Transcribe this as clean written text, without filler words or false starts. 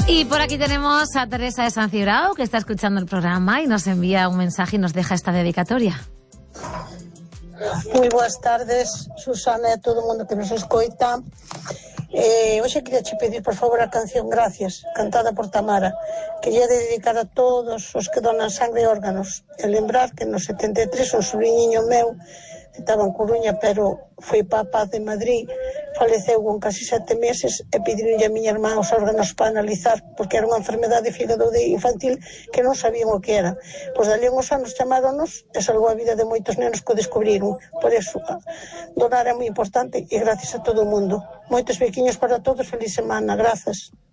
Y por aquí tenemos a Teresa de San Cibrao, que está escuchando el programa y nos envía un mensaje y nos deja esta dedicatoria. Moi boas tardes, Susana e a todo o mundo que nos escoita. Hoxe queria che pedir, por favor, a canción Gracias, cantada por Tamara. Quería dedicar a todos os que donan sangre e órganos. E lembrar que no 73 un sobrinho meu estaba en Coruña, pero foi papá de Madrid, faleceu con casi 7 meses e pedironlle a miña irmá os órganos para analizar, porque era unha enfermedade de fígado infantil que non sabían o que era. Pois dali uns anos chamáronos e salvou a vida de moitos nenos que o descubriron. Por eso, donar é moi importante e gracias a todo o mundo. Moitos bequiños para todos, feliz semana, grazas.